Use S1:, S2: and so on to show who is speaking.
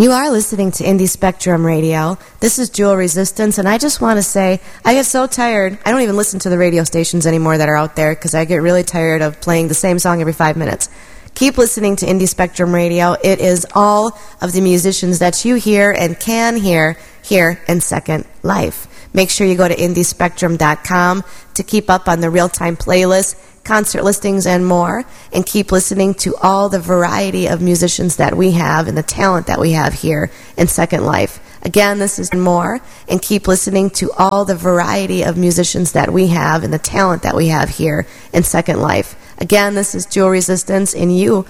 S1: You are listening to Indie Spectrum Radio. This is Jewel Resistance, and I just want to say, I get so tired. I don't even listen to the radio stations anymore that are out there because I get really tired of playing the same song every 5 minutes. Keep listening to Indie Spectrum Radio. It is all of the musicians that you hear and can hear here in Second Life. Make sure you go to indiespectrum.com to keep up on the real-time playlist, concert listings, and more, and keep listening to all the variety of musicians that we have and the talent that we have here in Second Life. Again, this is more, and keep listening to all the variety of musicians that we have and the talent that we have here in Second Life. Again, this is Jewel Resistance, and you